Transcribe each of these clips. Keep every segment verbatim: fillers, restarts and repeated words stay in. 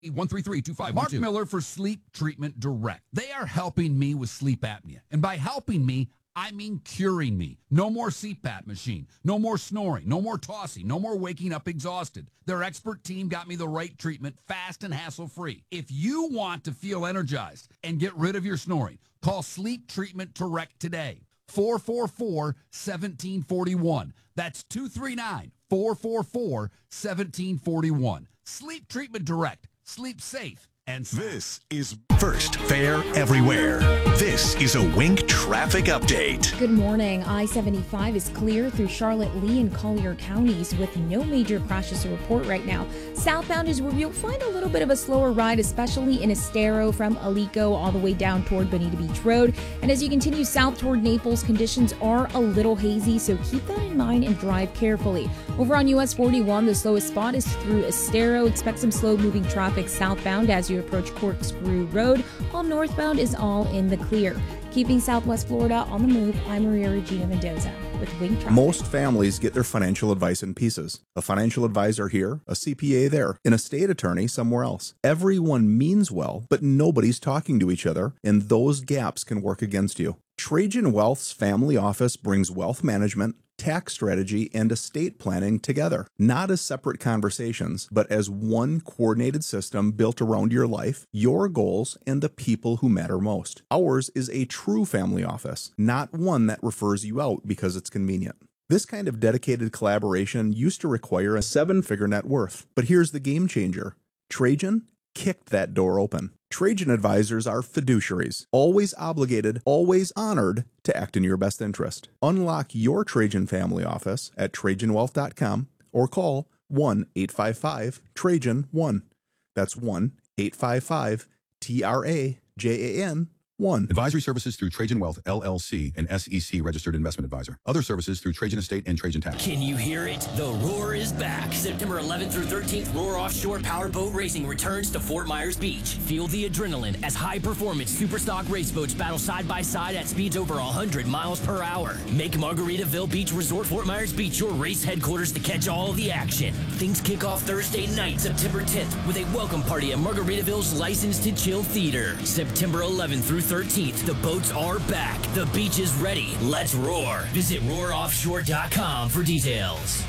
one three three, two five one two. Mark Miller for Sleep Treatment Direct. They are helping me with sleep apnea. And by helping me, I mean curing me. No more C PAP machine. No more snoring. No more tossing. No more waking up exhausted. Their expert team got me the right treatment, fast and hassle-free. If you want to feel energized and get rid of your snoring, call Sleep Treatment Direct today. four four four, one seven four one. That's two three nine, four four four, one seven four one. Sleep Treatment Direct. Sleep safe. And this is First Fair Everywhere. This is a Wink traffic update. Good morning. I seventy-five is clear through Charlotte, Lee, and Collier counties with no major crashes to report right now. Southbound is where you'll find a little bit of a slower ride, especially in Estero from Alico all the way down toward Bonita Beach Road. And as you continue south toward Naples, conditions are a little hazy, so keep that in mind and drive carefully. Over on U S forty-one, the slowest spot is through Estero. Expect some slow-moving traffic southbound as you approach Corkscrew Road, while northbound is all in the clear. Keeping Southwest Florida on the move, I'm Maria Regina Mendoza with Wing Traffic. Most families get their financial advice in pieces. A financial advisor here, a C P A there, an estate attorney somewhere else. Everyone means well, but nobody's talking to each other, and those gaps can work against you. Trajan Wealth's family office brings wealth management, tax strategy, and estate planning together, not as separate conversations, but as one coordinated system built around your life, your goals, and the people who matter most. Ours is a true family office, not one that refers you out because it's convenient. This kind of dedicated collaboration used to require a seven-figure net worth, but here's the game changer. Trajan kicked that door open. Trajan advisors are fiduciaries, always obligated, always honored to act in your best interest. Unlock your Trajan family office at Trajan Wealth dot com or call one eight five five Trajan one. That's one eight five five T R A J A N one. Advisory services through Trajan Wealth, L L C, an S E C registered investment advisor. Other services through Trajan Estate and Trajan Tax. Can you hear it? The Roar is back. September eleventh through thirteenth, Roar Offshore Powerboat Racing returns to Fort Myers Beach. Feel the adrenaline as high-performance super stock race boats battle side by side at speeds over one hundred miles per hour. Make Margaritaville Beach Resort Fort Myers Beach your race headquarters to catch all the action. Things kick off Thursday night, September tenth, with a welcome party at Margaritaville's Licensed to Chill Theater. September eleventh through thirteenth, the boats are back. The beach is ready. Let's roar. Visit roar offshore dot com for details.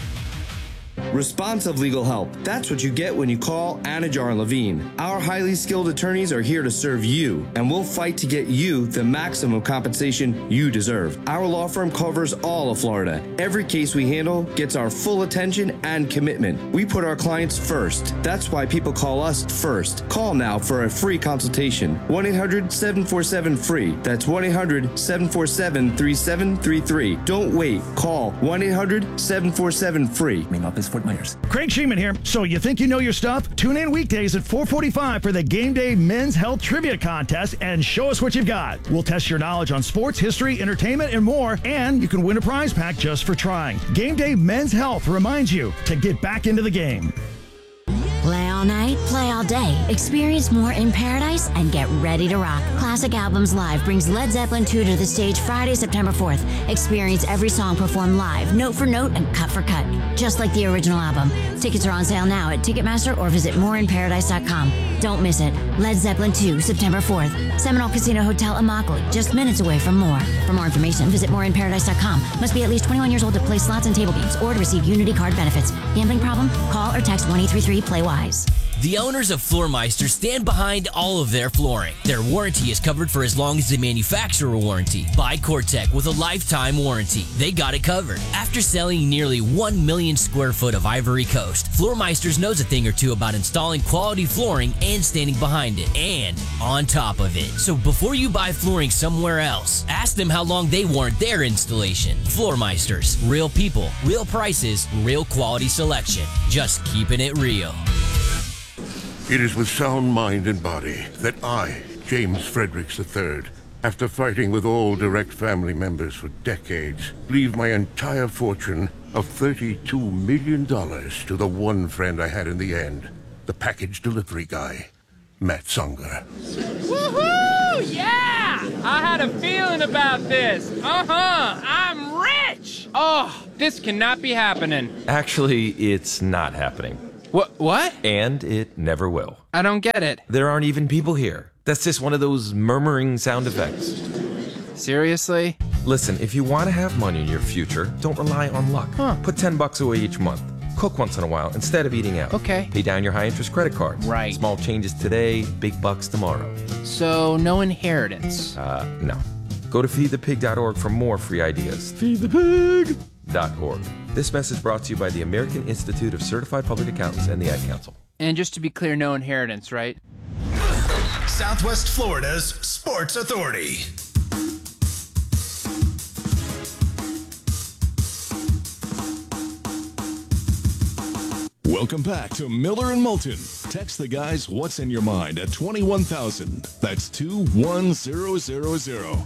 Responsive legal help. That's what you get when you call Anajar and Levine. Our highly skilled attorneys are here to serve you, and we'll fight to get you the maximum compensation you deserve. Our law firm covers all of Florida. Every case we handle gets our full attention and commitment. We put our clients first. That's why people call us first. Call now for a free consultation. one eight hundred seven four seven free. That's one eight hundred seven four seven three seven three three. Don't wait. Call one eight hundred seven four seven free. Name up is Fort Myers. Craig Sheeman here. So you think you know your stuff? Tune in weekdays at four forty-five for the Game Day Men's Health Trivia Contest and show us what you've got. We'll test your knowledge on sports, history, entertainment, and more, and you can win a prize pack just for trying. Game Day Men's Health reminds you to get back into the game. Play all night, play all day. Experience more in Paradise and get ready to rock. Classic Albums Live brings Led Zeppelin two to the stage Friday, September fourth. Experience every song performed live, note for note and cut for cut, just like the original album. Tickets are on sale now at Ticketmaster or visit more in paradise dot com. Don't miss it. Led Zeppelin two, September fourth. Seminole Casino Hotel Immokalee, just minutes away from more. For more information, visit more in paradise dot com. Must be at least twenty-one years old to play slots and table games or to receive Unity card benefits. Gambling problem? Call or text one eight three three play wise. The owners of Floormeister stand behind all of their flooring. Their warranty is covered for as long as the manufacturer warranty. Buy Cortec with a lifetime warranty. They got it covered. After selling nearly one million square foot of Ivory Coast, Floormeisters knows a thing or two about installing quality flooring and standing behind it, and on top of it. So before you buy flooring somewhere else, ask them how long they warrant their installation. Floormeisters, real people, real prices, real quality selection. Just keeping it real. It is with sound mind and body that I, James Fredericks the third, after fighting with all direct family members for decades, leave my entire fortune of thirty-two million dollars to the one friend I had in the end, the package delivery guy, Matt Songer. Woohoo! Yeah! I had a feeling about this. Uh-huh! I'm rich! Oh, this cannot be happening. Actually, it's not happening. What? What? And it never will. I don't get it. There aren't even people here. That's just one of those murmuring sound effects. Seriously? Listen, if you want to have money in your future, don't rely on luck. Huh. Put ten bucks away each month. Cook once in a while instead of eating out. Okay. Pay down your high-interest credit cards. Right. Small changes today, big bucks tomorrow. So, no inheritance? Uh, no. Go to feed the pig dot org for more free ideas. feed the pig dot org. This message brought to you by the American Institute of Certified Public Accountants and the Ad Council. And just to be clear, no inheritance, right? Southwest Florida's Sports Authority. Welcome back to Miller and Moulton. Text the guys what's in your mind at twenty-one thousand. That's two one zero zero zero.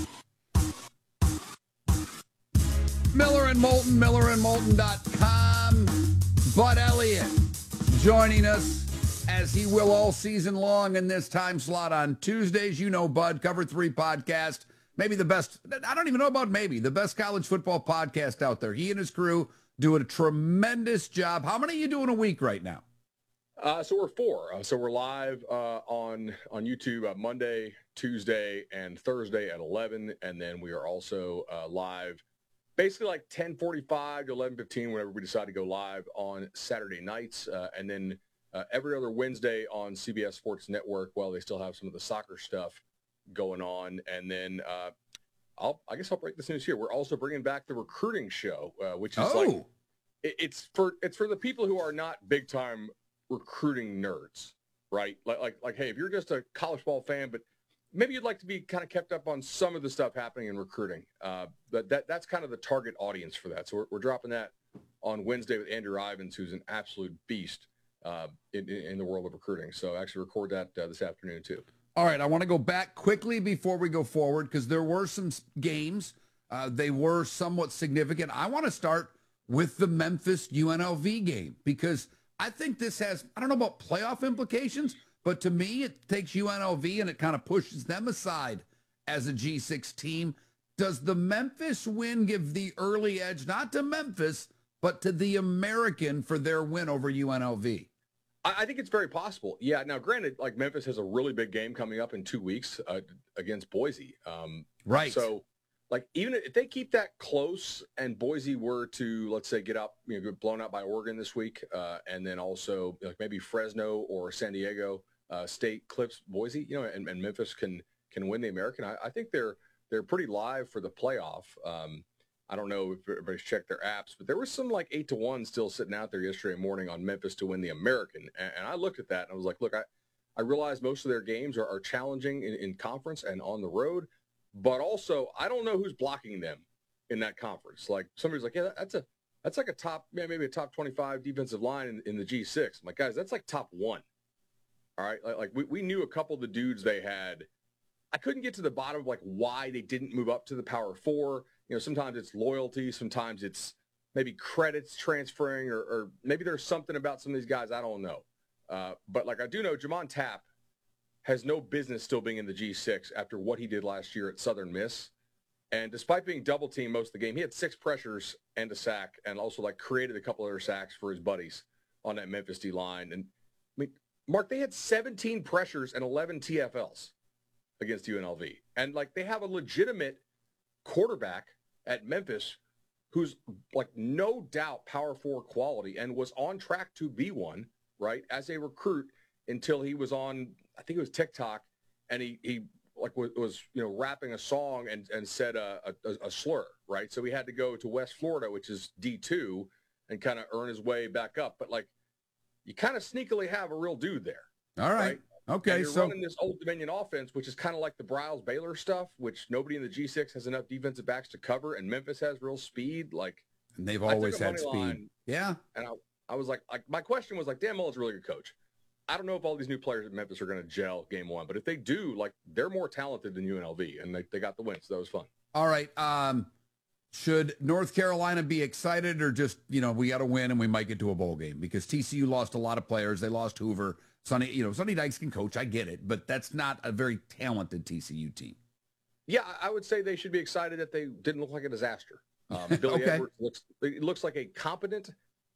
Miller and Moulton, miller and moulton dot com. Bud Elliott joining us as he will all season long in this time slot on Tuesdays. You know Bud, Cover three podcast. Maybe the best, I don't even know about maybe, the best college football podcast out there. He and his crew doing a tremendous job. How many are you doing a week right now? Uh, so we're four. Uh, so we're live uh, on on YouTube uh, Monday, Tuesday, and Thursday at eleven. And then we are also uh, live basically like ten forty-five to eleven fifteen whenever we decide to go live on Saturday nights. Uh, and then uh, every other Wednesday on C B S Sports Network while they still have some of the soccer stuff going on. And then uh, I'll, I guess I'll break this news here. We're also bringing back the recruiting show, uh, which is oh. like it, it's for it's for the people who are not big time recruiting nerds, right? Like like like hey, if you're just a college ball fan, but maybe you'd like to be kind of kept up on some of the stuff happening in recruiting. Uh, but that that's kind of the target audience for that. So we're, we're dropping that on Wednesday with Andrew Ivins, who's an absolute beast uh, in, in the world of recruiting. So I actually record that uh, this afternoon too. All right, I want to go back quickly before we go forward because there were some games. Uh, they were somewhat significant. I want to start with the Memphis U N L V game because I think this has, I don't know about playoff implications, but to me, it takes U N L V and it kind of pushes them aside as a G six team. Does the Memphis win give the early edge, not to Memphis, but to the American for their win over U N L V? I think it's very possible. Yeah. Now, granted, like Memphis has a really big game coming up in two weeks uh, against Boise. Um, right. So, like, even if they keep that close and Boise were to, let's say, get up, you know, get blown out by Oregon this week, uh, and then also like maybe Fresno or San Diego uh, State clips Boise, you know, and, and Memphis can can win the American. I, I think they're they're pretty live for the playoff. Um, I don't know if everybody's checked their apps, but there was some like eight to one still sitting out there yesterday morning on Memphis to win the American. And, and I looked at that and I was like, look, I, I realize most of their games are, are challenging in, in conference and on the road, but also I don't know who's blocking them in that conference. Like somebody's like, yeah, that's a, that's like a top, yeah, maybe a top twenty-five defensive line in, in the G six. I'm like, guys, that's like top one. All right. Like, like we, we knew a couple of the dudes they had. I couldn't get to the bottom of like why they didn't move up to the Power Four. You know, sometimes it's loyalty, sometimes it's maybe credits transferring, or, or maybe there's something about some of these guys I don't know. Uh, but like I do know, Jamon Tapp has no business still being in the G six after what he did last year at Southern Miss. And despite being double teamed most of the game, he had six pressures and a sack, and also like created a couple other sacks for his buddies on that Memphis D line. And I mean, Mark, they had seventeen pressures and eleven T F Ls against U N L V, and like they have a legitimate quarterback at Memphis who's like no doubt power four quality and was on track to be one, right, as a recruit until he was on, I think it was TikTok, and he, he like was, was, you know, rapping a song and, and said a, a, a slur, right? So he had to go to West Florida, which is D two, and kind of earn his way back up. But like, you kind of sneakily have a real dude there. All right. right? Okay, and you're so running this Old Dominion offense, which is kind of like the Bryles Baylor stuff, which nobody in the G six has enough defensive backs to cover, and Memphis has real speed. Like, and they've always had speed. Line, yeah, and I, I was like, like, my question was like, Dan Mullen's a really good coach. I don't know if all these new players at Memphis are going to gel game one, but if they do, like, they're more talented than U N L V, and they, they got the win, so that was fun. All right, um, should North Carolina be excited, or just, you know, we got to win and we might get to a bowl game? Because T C U lost a lot of players. They lost Hoover. Sonny, you know, Sonny Dykes can coach. I get it, but that's not a very talented T C U team. Yeah, I would say they should be excited that they didn't look like a disaster. Um, Billy okay. Edwards looks, it looks like a competent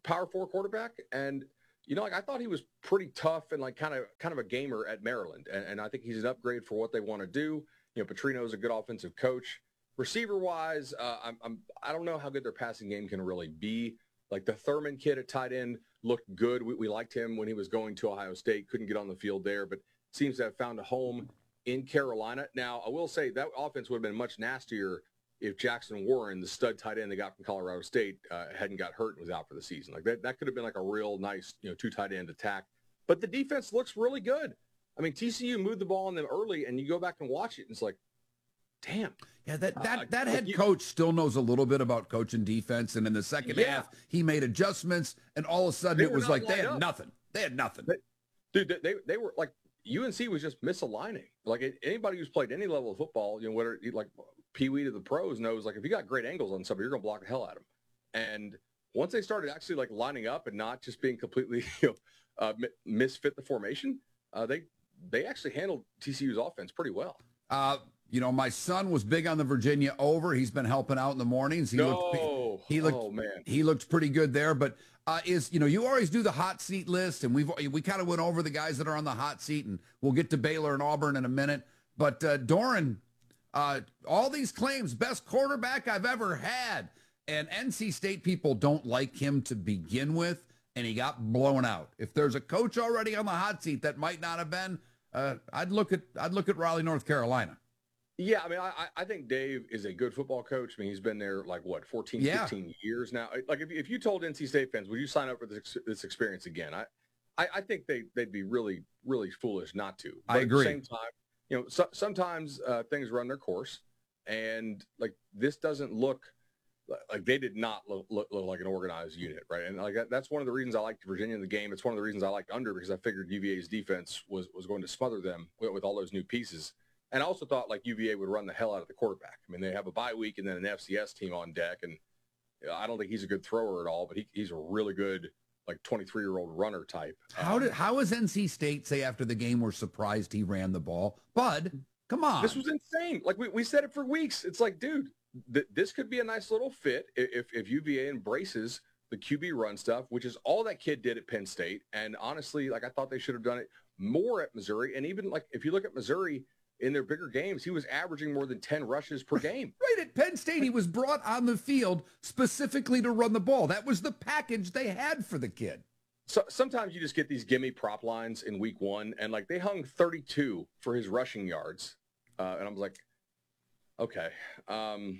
power four quarterback. And, you know, like I thought he was pretty tough and like kind of kind of a gamer at Maryland. And, and I think he's an upgrade for what they want to do. You know, Petrino's a good offensive coach. Receiver-wise, uh, I'm, I'm, I don't know how good their passing game can really be. Like the Thurman kid at tight end looked good. We, we liked him when he was going to Ohio State. Couldn't get on the field there, but seems to have found a home in Carolina. Now, I will say that offense would have been much nastier if Jackson Warren, the stud tight end they got from Colorado State, uh, hadn't got hurt and was out for the season. Like that, that could have been like a real nice, you know, two tight end attack. But the defense looks really good. I mean, T C U moved the ball on them early, and you go back and watch it, and it's like, damn. Yeah, that that, Uh, that head you- coach still knows a little bit about coaching defense, and in the second Yeah. half, he made adjustments, and all of a sudden They it were was not like they lined had up. nothing. They had nothing. Dude, they, they they were like U N C was just misaligning. Like it- anybody who's played any level of football, you know, whether like Pee Wee to the pros knows, like if you got great angles on somebody, you're gonna block the hell out of them. And once they started actually like lining up and not just being completely, you know, uh, mi- misfit the formation, uh, they they actually handled T C U's offense pretty well. Uh, you know, my son was big on the Virginia over. He's been helping out in the mornings. He No. looked he looked Oh, man. he looked pretty good there. But uh, is you know, you always do the hot seat list, and we've we kind of went over the guys that are on the hot seat, and we'll get to Baylor and Auburn in a minute. But uh, Doran, uh, all these claims, best quarterback I've ever had, and N C State people don't like him to begin with, and he got blown out. If there's a coach already on the hot seat that might not have been, uh, I'd look at I'd look at Raleigh, North Carolina. Yeah, I mean, I, I think Dave is a good football coach. I mean, he's been there like, what, fourteen, Yeah. fifteen years now. Like, if, if you told N C State fans, would you sign up for this, this experience again? I, I, I think they, they'd be really, really foolish not to. I But agree. At the same time, you know, so, sometimes uh, things run their course. And, like, this doesn't look like they did not look, look, look like an organized unit, right? And, like, that, that's one of the reasons I liked Virginia in the game. It's one of the reasons I liked under because I figured U V A's defense was, was going to smother them with, with all those new pieces. And I also thought like U V A would run the hell out of the quarterback. I mean, they have a bye week and then an F C S team on deck. And you know, I don't think he's a good thrower at all, but he, he's a really good, like twenty-three-year-old runner type. How did how is N C State say after the game we're surprised he ran the ball? Bud, come on. This was insane. Like we, we said it for weeks. It's like, dude, th- this could be a nice little fit if, if U V A embraces the Q B run stuff, which is all that kid did at Penn State. And honestly, like I thought they should have done it more at Missouri. And even like if you look at Missouri, in their bigger games, he was averaging more than ten rushes per game. Right, at Penn State, he was brought on the field specifically to run the ball. That was the package they had for the kid. So sometimes you just get these gimme prop lines in week one, and like they hung thirty-two for his rushing yards, uh, and I was like, okay, um,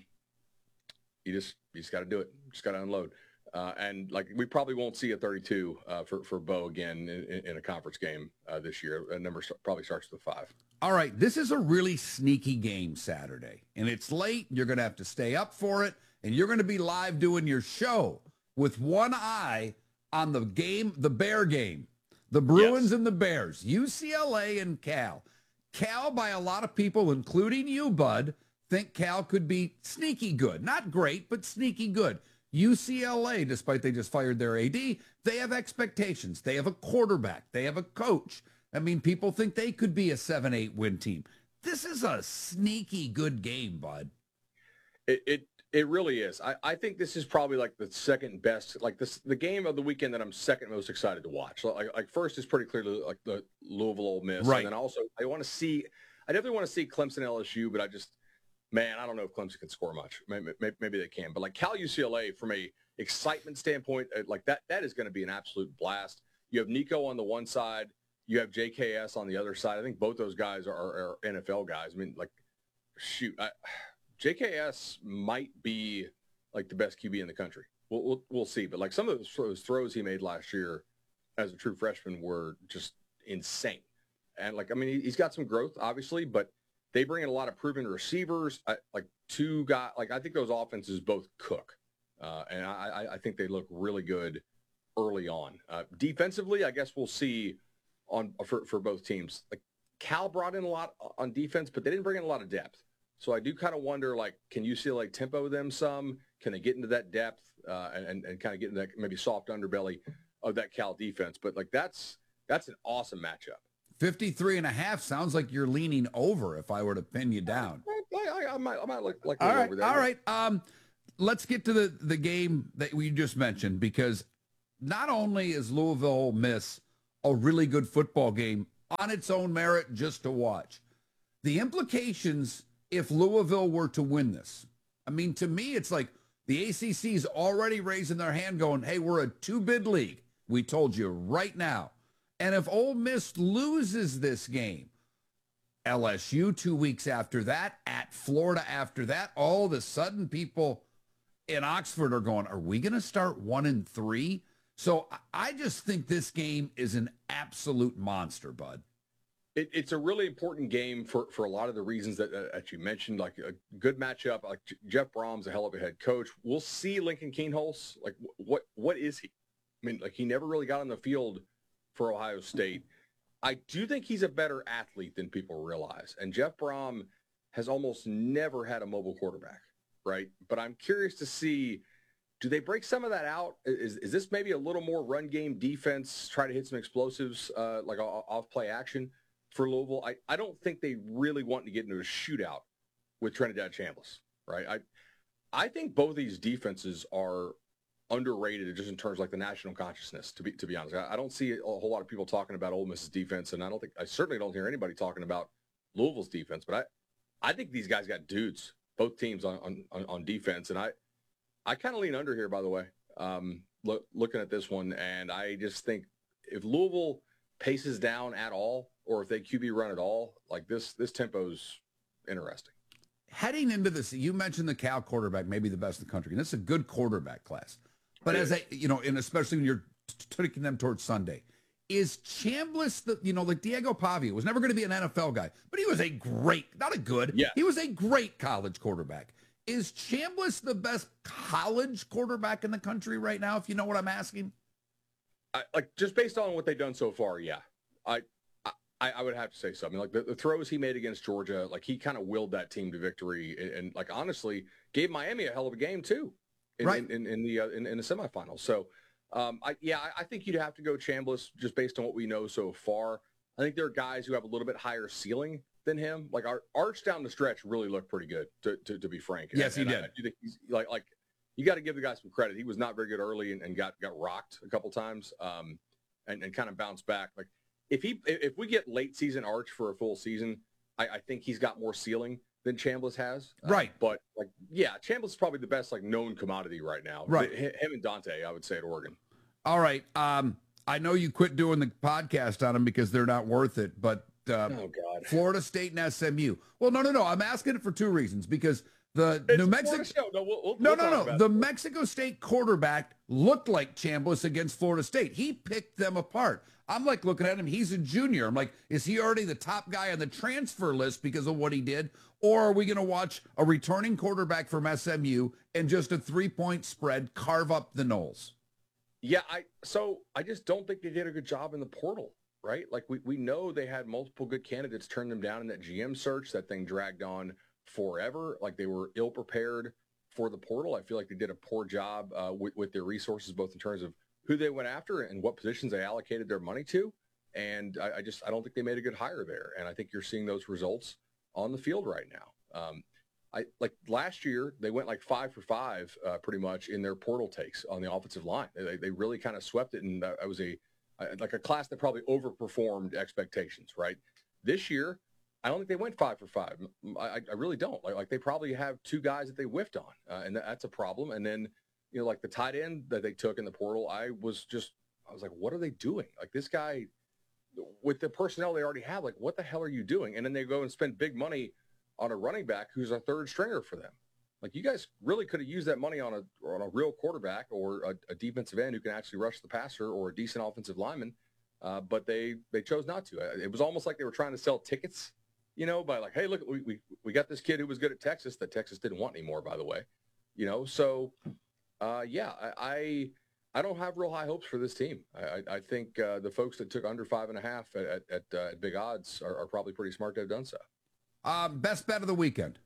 you just you just got to do it, just got to unload, uh, and like we probably won't see a thirty-two uh, for for Bo again in, in a conference game uh, this year. A number st- probably starts with five. All right, this is a really sneaky game Saturday, and it's late. You're going to have to stay up for it, and you're going to be live doing your show with one eye on the game, the Bear game, the Bruins Yes. and the Bears, U C L A and Cal. Cal, by a lot of people, including you, Bud, think Cal could be sneaky good. Not great, but sneaky good. U C L A, despite they just fired their A D, they have expectations. They have a quarterback. They have a coach. I mean, people think they could be a seven eight win team. This is a sneaky good game, Bud. It it, it really is. I, I think this is probably like the second best, like this the game of the weekend that I'm second most excited to watch. Like, like first is pretty clearly like the Louisville Ole Miss, Right. and then also I want to see. I definitely want to see Clemson L S U, but I just man, I don't know if Clemson can score much. Maybe, maybe, maybe they can, but like Cal U C L A from a excitement standpoint, uh, like that that is going to be an absolute blast. You have Nico on the one side. You have J K S on the other side. I think both those guys are, are N F L guys. I mean, like, shoot, I, J K S might be like the best Q B in the country. We'll, we'll we'll see. But like some of those, those throws he made last year as a true freshman were just insane. And like, I mean, he, he's got some growth, obviously, but they bring in a lot of proven receivers. I, like two guys, like I think those offenses both cook, uh, and I, I think they look really good early on. Uh, defensively, I guess we'll see. On for, for both teams. Like Cal brought in a lot on defense, but they didn't bring in a lot of depth. So I do kind of wonder, like, can U C L A tempo them some? Can they get into that depth uh, and, and kind of get into that maybe soft underbelly of that Cal defense? But like that's that's an awesome matchup. fifty-three and a half sounds like you're leaning over if I were to pin you down. I, I, I might I might look like All right, over there. all right. Um, let's get to the, the game that we just mentioned because not only is Louisville Ole Miss a really good football game on its own merit just to watch, the implications if Louisville were to win this, I mean, to me, it's like the A C C's already raising their hand going, hey, we're a two-bid league. We told you right now. And if Ole Miss loses this game, L S U two weeks after that, at Florida after that, all of a sudden people in Oxford are going, are we going to start one and three? So I just think this game is an absolute monster, Bud. It, it's a really important game for, for a lot of the reasons that, uh, that you mentioned, like a good matchup. Like Jeff Brom's a hell of a head coach. We'll see Lincoln Kienholz. Like what what is he? I mean, like he never really got on the field for Ohio State. I do think he's a better athlete than people realize. And Jeff Brom has almost never had a mobile quarterback, right? But I'm curious to see, do they break some of that out? Is is this maybe a little more run game defense, try to hit some explosives, uh, like off play action for Louisville? I, I don't think they really want to get into a shootout with Trinidad Chambliss, right? I I think both these defenses are underrated just in terms of like the national consciousness, to be to be honest. I, I don't see a whole lot of people talking about Ole Miss's defense, and I don't think I certainly don't hear anybody talking about Louisville's defense, but I I think these guys got dudes, both teams on on, on defense, and I I kind of lean under here, by the way, um, look, looking at this one, and I just think if Louisville paces down at all, or if they Q B run at all, like this this tempo's interesting. Heading into this, you mentioned the Cal quarterback, maybe the best in the country, and this is a good quarterback class. But as I, you know, and especially when you're taking them towards Sunday, is Chambliss the, you know, like Diego Pavia was never going to be an N F L guy, but he was a great, not a good, yeah. he was a great college quarterback. Is Chambliss the best college quarterback in the country right now, if you know what I'm asking? I, like, just based on what they've done so far, yeah. I I, I would have to say something. Like, the, the throws he made against Georgia, like, he kind of willed that team to victory and, and, like, honestly, gave Miami a hell of a game, too. In, right. in, in, in the uh, in, in the semifinals. So, um, I, yeah, I, I think you'd have to go Chambliss just based on what we know so far. I think there are guys who have a little bit higher ceiling than him. Like our Arch down the stretch really looked pretty good, to to, to be frank. Yes, and, he and did. I, I do think he's like like you got to give the guy some credit. He was not very good early and, and got got rocked a couple times, um, and and kind of bounced back. Like if he if we get late season Arch for a full season, I, I think he's got more ceiling than Chambliss has. Right. Uh, but, like, yeah, Chambliss is probably the best, like, known commodity right now. Right. Him and Dante, I would say, at Oregon. All right. Um, I know you quit doing the podcast on them because they're not worth it, but uh, oh, God. Florida State and S M U. Well, no, no, no. I'm asking it for two reasons. Because the it's New Mexico – no, we'll, we'll, no, we'll no, no. The Mexico State quarterback looked like Chambliss against Florida State. He picked them apart. I'm like looking at him. He's a junior. I'm like, is he already the top guy on the transfer list because of what he did? Or are we going to watch a returning quarterback from S M U and just a three-point spread carve up the Noles? Yeah, I so I just don't think they did a good job in the portal, right? Like, we, we know they had multiple good candidates turn them down in that G M search. That thing dragged on forever. Like, they were ill-prepared for the portal. I feel like they did a poor job uh, with, with their resources, both in terms of who they went after and what positions they allocated their money to. And I, I just, I don't think they made a good hire there. And I think you're seeing those results on the field right now. Um, I like last year, they went like five for five uh, pretty much in their portal takes on the offensive line. They, they really kind of swept it. And I was a, like a class that probably overperformed expectations, right? This year, I don't think they went five for five. I, I really don't. Like, like they probably have two guys that they whiffed on, uh, and that's a problem. And then, you know, like the tight end that they took in the portal, I was just, I was like, what are they doing? Like, this guy, with the personnel they already have, like, what the hell are you doing? And then they go and spend big money on a running back who's a third stringer for them. Like, you guys really could have used that money on a on a real quarterback or a, a defensive end who can actually rush the passer or a decent offensive lineman, uh, but they they chose not to. It was almost like they were trying to sell tickets, you know, by like, hey, look, we we, we got this kid who was good at Texas that Texas didn't want anymore, by the way, you know. So, uh, yeah, I, I I don't have real high hopes for this team. I I think uh, the folks that took under five and a half at at, uh, at big odds are, are probably pretty smart to have done so. Um, best bet of the weekend.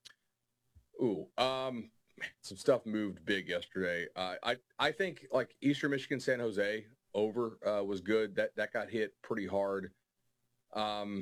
Ooh, um, some stuff moved big yesterday. Uh, I I think like Eastern Michigan, San Jose over uh, was good. That that got hit pretty hard. Um,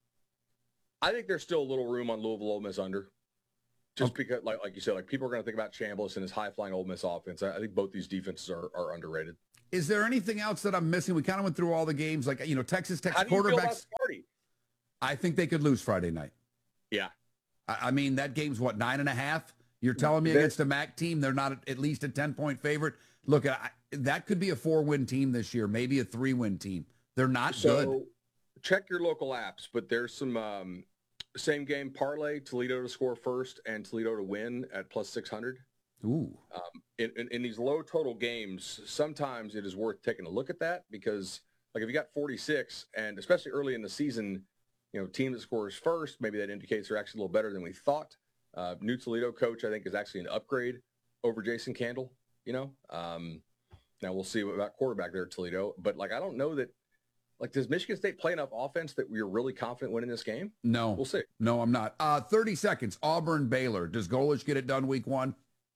I think there's still a little room on Louisville Ole Miss under, just okay. because like like you said, like people are going to think about Chambliss and his high flying Ole Miss offense. I, I think both these defenses are are underrated. Is there anything else that I'm missing? We kind of went through all the games, like, you know, Texas Tech How do you feel about quarterbacks. Sparty? I think they could lose Friday night. Yeah. I, I mean, that game's what, nine and a half? You're telling me They're, against a M A C team, they're not at least a ten-point favorite? Look, I, that could be a four-win team this year, maybe a three-win team. They're not so good. Check your local apps, but there's some um, same game parlay, Toledo to score first and Toledo to win at plus six hundred. Ooh. Um, in, in, in these low total games, sometimes it is worth taking a look at that because, like, if you got forty-six, and especially early in the season, you know, team that scores first, maybe that indicates they're actually a little better than we thought. Uh, new Toledo coach, I think, is actually an upgrade over Jason Candle, you know. Um, now, we'll see about quarterback there at Toledo. But, like, I don't know that, like, does Michigan State play enough offense that we're really confident winning this game? No. We'll see. No, I'm not. Uh, thirty seconds. Auburn, Baylor. Does Golich get it done week one?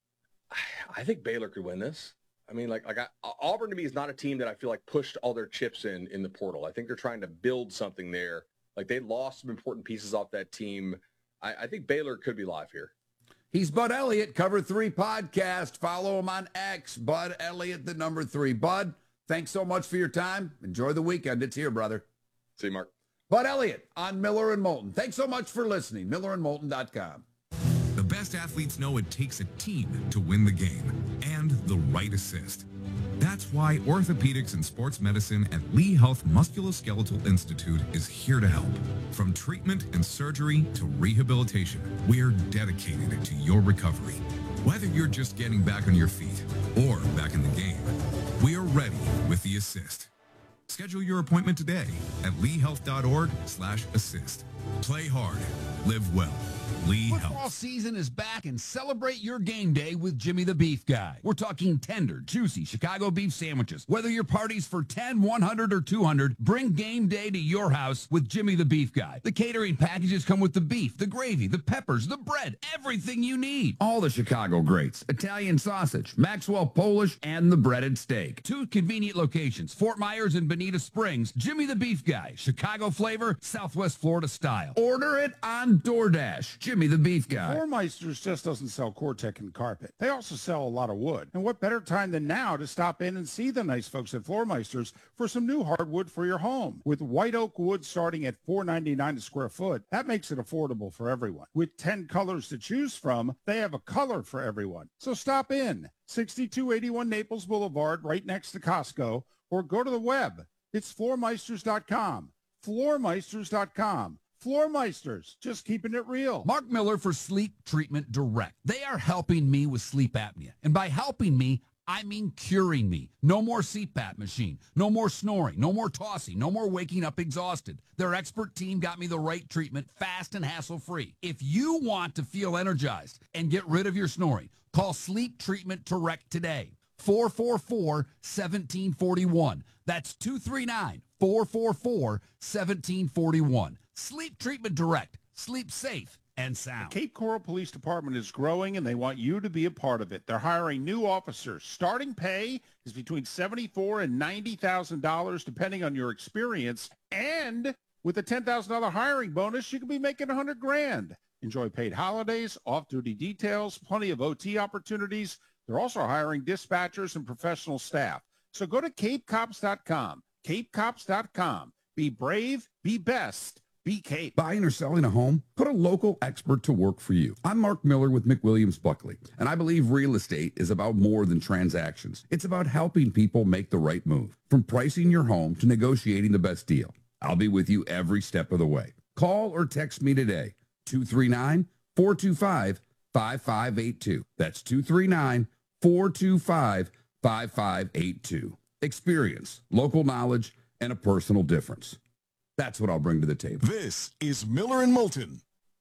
I think Baylor could win this. I mean, like, like I, Auburn to me is not a team that I feel like pushed all their chips in in the portal. I think they're trying to build something there. Like, they lost some important pieces off that team. I, I think Baylor could be live here. He's Bud Elliott, Cover three Podcast. Follow him on X, Bud Elliott, the number three. Bud, thanks so much for your time. Enjoy the weekend. It's here, brother. See you, Mark. Bud Elliott on Miller and Moulton. Thanks so much for listening. miller and moulton dot com. The best athletes know it takes a team to win the game and the right assist. That's why orthopedics and sports medicine at Lee Health Musculoskeletal Institute is here to help. From treatment and surgery to rehabilitation, we're dedicated to your recovery. Whether you're just getting back on your feet or back in the game, we are ready with the assist. Schedule your appointment today at lee health dot org slash assist. Play hard. Live well. Lee Football Health. season is back and celebrate your game day with Jimmy the Beef Guy. We're talking tender, juicy Chicago beef sandwiches. Whether your party's for ten, one hundred, or two hundred, bring game day to your house with Jimmy the Beef Guy. The catering packages come with the beef, the gravy, the peppers, the bread, everything you need. All the Chicago greats, Italian sausage, Maxwell Polish, and the breaded steak. Two convenient locations, Fort Myers and Bonita Springs. Jimmy the Beef Guy, Chicago flavor, Southwest Florida style. Order it on DoorDash. Jimmy the Beef Guy. Floormeisters just doesn't sell Cortec and carpet. They also sell a lot of wood. And what better time than now to stop in and see the nice folks at Floormeisters for some new hardwood for your home. With white oak wood starting at four ninety-nine a square foot, that makes it affordable for everyone. With ten colors to choose from, they have a color for everyone. So stop in. sixty-two eighty-one Naples Boulevard, right next to Costco, or go to the web. It's floormeisters dot com. floormeisters dot com. Floormeisters, just keeping it real. Mark Miller for Sleep Treatment Direct. They are helping me with sleep apnea. And by helping me, I mean curing me. No more C PAP machine. No more snoring. No more tossing. No more waking up exhausted. Their expert team got me the right treatment, fast and hassle-free. If you want to feel energized and get rid of your snoring, call Sleep Treatment Direct today. four four four, one seven four one. That's two three nine, four four four, one seven four one. Sleep Treatment Direct. Sleep safe and sound. The Cape Coral Police Department is growing, and they want you to be a part of it. They're hiring new officers. Starting pay is between seventy-four thousand dollars and ninety thousand dollars, depending on your experience. And with a ten thousand dollars hiring bonus, you could be making one hundred grand. Enjoy paid holidays, off-duty details, plenty of O T opportunities. They're also hiring dispatchers and professional staff. So go to cape cops dot com. cape cops dot com. Be brave, be best. Be Cape. Buying or selling a home? Put a local expert to work for you. I'm Mark Miller with McWilliams Buckley, and I believe real estate is about more than transactions. It's about helping people make the right move, from pricing your home to negotiating the best deal. I'll be with you every step of the way. Call or text me today, two three nine, four two five, five five eight two. That's two three nine, four two five, five five eight two. Experience, local knowledge, and a personal difference. That's what I'll bring to the table. This is Miller and Moulton.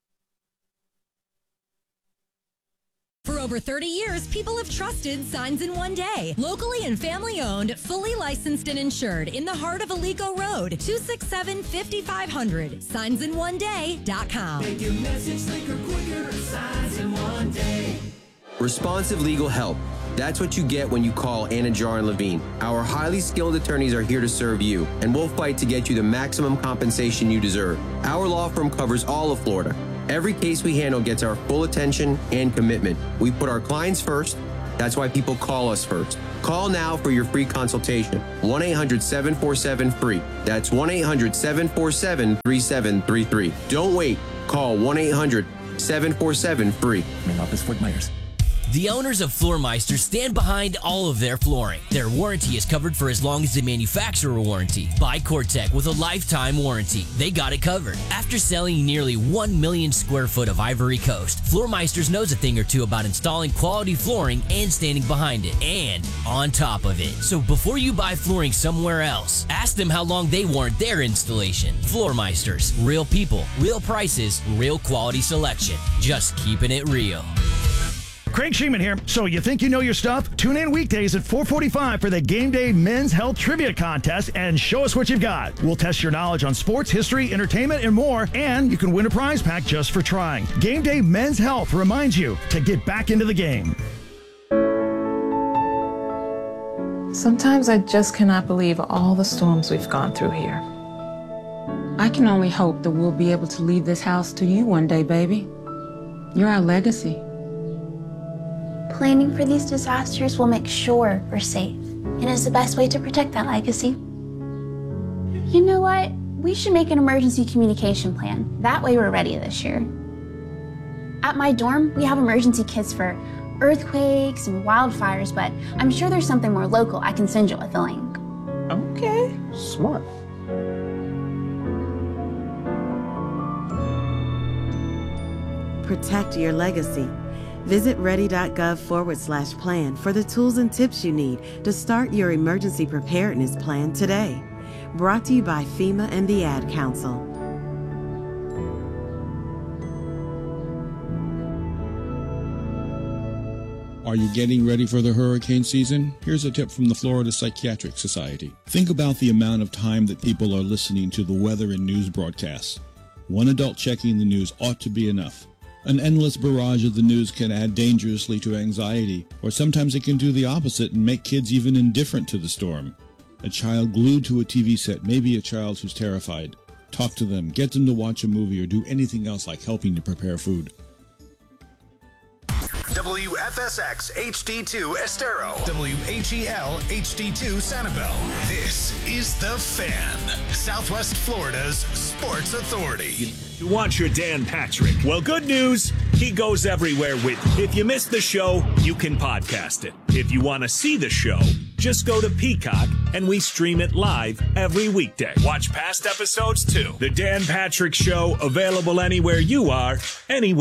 For over thirty years, people have trusted Signs in One Day. Locally and family-owned, fully licensed and insured in the heart of Alico Road, two six seven, five five zero zero. signs in one day dot com. Make your message slicker quicker. Signs in One Day. Responsive legal help. That's what you get when you call Anajar and Levine. Our highly skilled attorneys are here to serve you, and we'll fight to get you the maximum compensation you deserve. Our law firm covers all of Florida. Every case we handle gets our full attention and commitment. We put our clients first, That's why people call us first. Call now for your free consultation. one eight hundred seven four seven free. That's one eight hundred seven four seven three seven three three. Don't wait. Call one eight hundred seven four seven free. Main office, Fort Myers. The owners of Floormeister stand behind all of their flooring. Their warranty is covered for as long as the manufacturer warranty. Buy Cortec with a lifetime warranty. They got it covered. After selling nearly one million square foot of Ivory Coast, Floormeisters knows a thing or two about installing quality flooring and standing behind it, and on top of it. So before you buy flooring somewhere else, ask them how long they warrant their installation. Floormeisters, real people, real prices, real quality selection. Just keeping it real. Craig Sheeman here. So you think you know your stuff? Tune in weekdays at four forty-five for the Game Day Men's Health Trivia Contest and show us what you've got. We'll test your knowledge on sports, history, entertainment, and more, and you can win a prize pack just for trying. Game Day Men's Health reminds you to get back into the game. Sometimes I just cannot believe all the storms we've gone through here. I can only hope that we'll be able to leave this house to you one day, baby. You're our legacy. Planning for these disasters will make sure we're safe, and is the best way to protect that legacy. You know what? We should make an emergency communication plan. That way we're ready this year. At my dorm, we have emergency kits for earthquakes and wildfires, but I'm sure there's something more local I can send you with a link. Okay. Smart. Protect your legacy. Visit ready.gov forward slash plan for the tools and tips you need to start your emergency preparedness plan today. Brought to you by FEMA and the Ad Council. Are you getting ready for the hurricane season? Here's a tip from the Florida Psychiatric Society. Think about the amount of time that people are listening to the weather and news broadcasts. One adult checking the news ought to be enough. An endless barrage of the news can add dangerously to anxiety, or sometimes it can do the opposite and make kids even indifferent to the storm. A child glued to a T V set may be a child who's terrified. Talk to them, get them to watch a movie, or do anything else like helping to prepare food. W F S X H D two Estero. W H E L H D two Sanibel. This is The Fan, Southwest Florida's sports authority. You want your Dan Patrick? Well, good news. He goes everywhere with you. If you missed the show, you can podcast it. If you want to see the show, just go to Peacock and we stream it live every weekday. Watch past episodes too. The Dan Patrick Show, available anywhere you are, anywhere.